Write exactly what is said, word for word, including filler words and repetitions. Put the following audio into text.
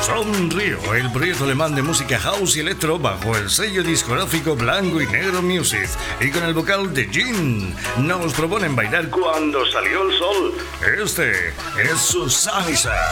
Son Río, el proyecto alemán de música house y electro bajo el sello discográfico Blanco y Negro Music, y con el vocal de Jin nos proponen bailar cuando salió el sol. Este es su salsa.